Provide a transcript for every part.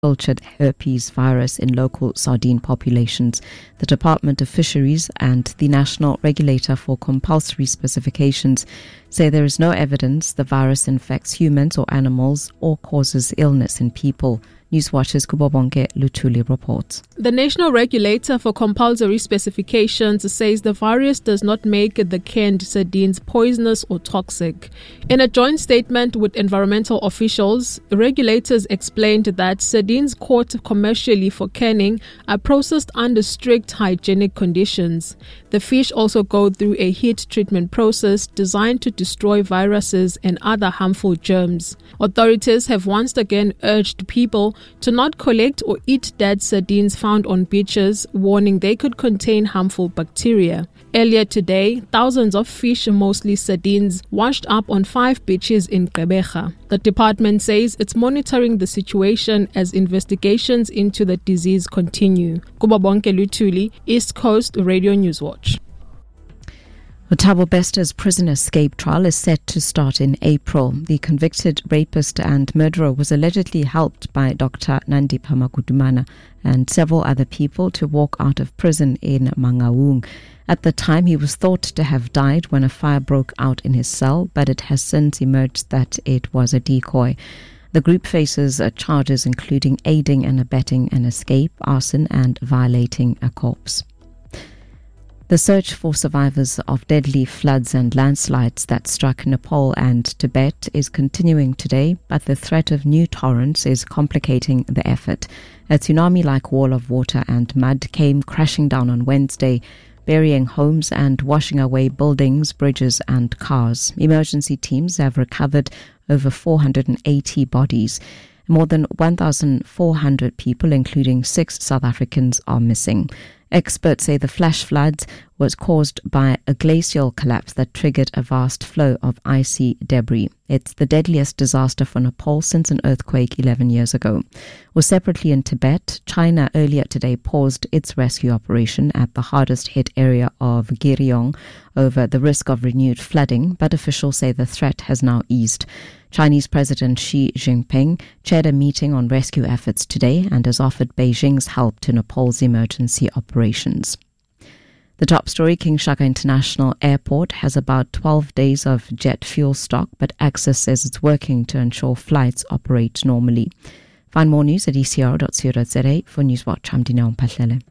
cultured herpes virus in local sardine populations. The Department of Fisheries and the National Regulator for Compulsory Specifications say there is no evidence the virus infects humans or animals or causes illness in people. Newswatch's Kubobonke Lutuli reports. The National Regulator for Compulsory Specifications says the virus does not make the canned sardines poisonous or toxic. In a joint statement with environmental officials, regulators explained that sardines caught commercially for canning are processed under strict hygienic conditions. The fish also go through a heat treatment process designed to destroy viruses and other harmful germs. Authorities have once again urged people to not collect or eat dead sardines found on beaches, warning they could contain harmful bacteria. Earlier today, thousands of fish, mostly sardines, washed up on 5 beaches in Gqeberha. The department says it's monitoring the situation as investigations into the disease continue. Kubabonke Lutuli, East Coast Radio Newswatch. The Thabo Bester's prison escape trial is set to start in April. The convicted rapist and murderer was allegedly helped by Dr. Nandipha Magudumana and several other people to walk out of prison in Mangaung. At the time, he was thought to have died when a fire broke out in his cell, but it has since emerged that it was a decoy. The group faces charges including aiding and abetting an escape, arson and violating a corpse. The search for survivors of deadly floods and landslides that struck Nepal and Tibet is continuing today, but the threat of new torrents is complicating the effort. A tsunami-like wall of water and mud came crashing down on Wednesday, burying homes and washing away buildings, bridges and cars. Emergency teams have recovered over 480 bodies. More than 1,400 people, including 6 South Africans, are missing. Experts say the flash floods was caused by a glacial collapse that triggered a vast flow of icy debris. It's the deadliest disaster for Nepal since an earthquake 11 years ago. Well, separately in Tibet, China earlier today paused its rescue operation at the hardest hit area of Giryong over the risk of renewed flooding, but officials say the threat has now eased. Chinese President Xi Jinping chaired a meeting on rescue efforts today and has offered Beijing's help to Nepal's emergency operations. The top story, King Shaka International Airport has about 12 days of jet fuel stock, but Access says it's working to ensure flights operate normally. Find more news at ecr.co.za. For Newswatch, I'm Dineo Mpahlele.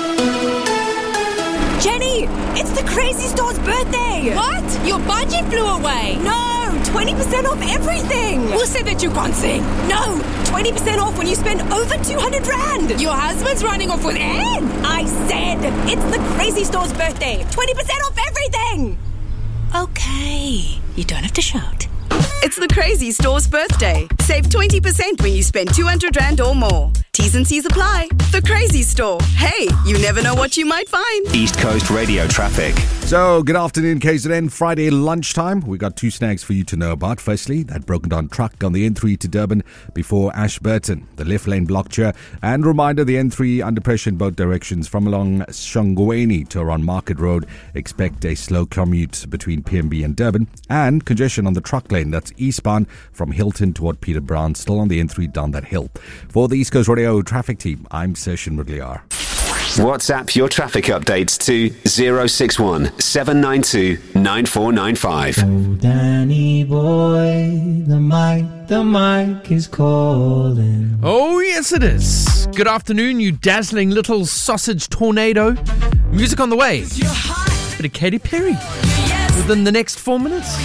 Jenny, it's the Crazy Store's birthday! What? Your budget flew away! No, 20% off everything! Who said that you can't sing? No, 20% off when you spend over 200 Rand! Your husband's running off with Anne! I said, it's the Crazy Store's birthday! 20% off everything! Okay, you don't have to shout. It's the Crazy Store's birthday. Save 20% when you spend 200 Rand or more. T's and C's apply. The Crazy Store. Hey, you never know what you might find. East Coast Radio traffic. So, good afternoon, KZN. Friday lunchtime. We got 2 snags for you to know about. Firstly, that broken down truck on the N3 to Durban before Ashburton. The left lane blocked here. And reminder, the N3 under pressure in both directions from along Shongweni to around Market Road. Expect a slow commute between PMB and Durban. And congestion on the truck lane. That's eastbound from Hilton toward Peter Brown. Still on the N3 down that hill. For the East Coast Radio traffic team, I'm Session Mudliar. WhatsApp your traffic updates to 061 792 9495. Oh, Danny boy, the mic is calling. Oh, yes, it is. Good afternoon, you dazzling little sausage tornado. Music on the way. Bit of Katy Perry within the next 4 minutes.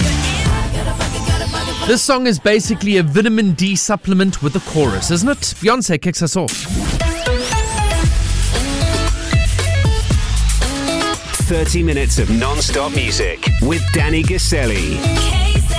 This song is basically a vitamin D supplement with a chorus, isn't it? Beyonce kicks us off. 30 minutes of non-stop music with Danny Gaselli.